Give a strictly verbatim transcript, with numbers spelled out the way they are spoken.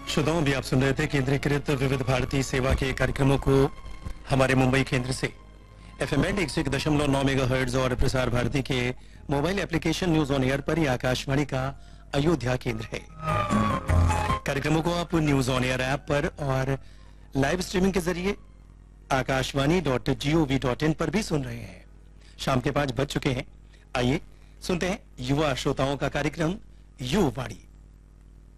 श्रोताओं, भी आप सुन रहे थे केंद्रीकृत विविध भारती सेवा के कार्यक्रमों को हमारे मुंबई केंद्र से। एफएम बैंड एक सौ एक दशमलव नौ मेगाहर्ट्ज और प्रसार भारती के mobile application news on air पर ही आकाशवाणी का अयोध्या केंद्र है। कार्यक्रमों को आप न्यूज ऑन एयर ऐप पर और लाइव स्ट्रीमिंग के जरिए Akashvani dot G O V dot in पर भी सुन रहे हैं। शाम के पांच बज चुके हैं। आइए सुनते हैं युवा श्रोताओं का कार्यक्रम युवावाणी।